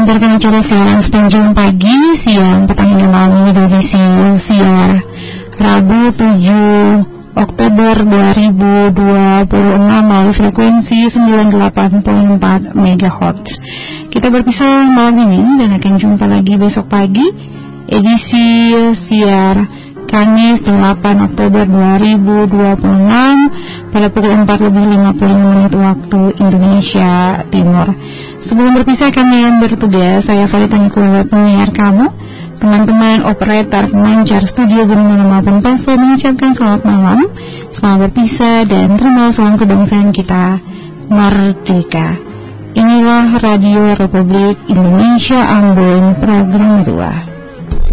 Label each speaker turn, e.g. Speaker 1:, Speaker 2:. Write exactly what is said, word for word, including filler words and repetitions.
Speaker 1: mengantarkan acara siaran sepanjang pagi, siang, petang hingga malam dari siar Rabu tujuh Oktober dua ribu dua puluh enam melalui frekuensi sembilan puluh delapan koma empat megahertz. Kita berpisah malam ini dan akan jumpa lagi besok pagi edisi siar Kamis delapan Oktober dua ribu dua puluh enam pada pukul empat lebih lima puluh lima menit waktu Indonesia Timur. Sebelum berpisah kami yang bertugas, saya Valita Nicola penyiar kamu, teman-teman operator pemancar studio Gunung maupun Paso mengucapkan selamat malam, selamat berpisah dan terima salam kebangsaan kita merdeka. Inilah Radio Republik Indonesia Ambon program dua.